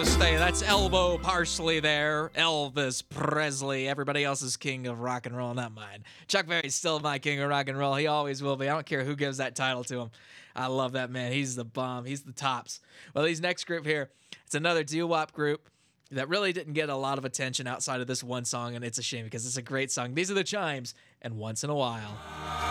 Stay. That's Elbow Parsley there. Elvis Presley. Everybody else is king of rock and roll, not mine. Chuck Berry's still my king of rock and roll. He always will be. I don't care who gives that title to him. I love that man. He's the bomb. He's the tops. Well, these next group here, it's another doo-wop group that really didn't get a lot of attention outside of this one song, and it's a shame because it's a great song. These are the Chimes, and Once in a While.